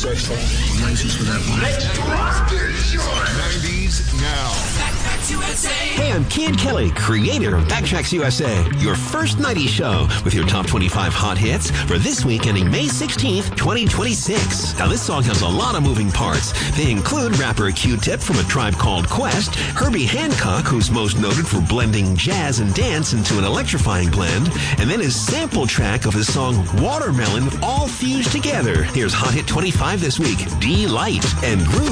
sexy. Places for that one. Let's rock this joint. 90s now. Backtracks USA. Hey, I'm Kid Kelly, creator of Backtracks USA, your first 90s show with your top 25 hot hits for this week ending May 16th, 2026. Now, this song has a lot of moving parts. They include rapper Q-Tip from A Tribe Called Quest, Herbie Hancock, who's most noted for blending jazz and dance into an electrifying blend, and then his sample track of his song Watermelon all fused together. Here's Hot Hit 25 this week, D-Light and Groove.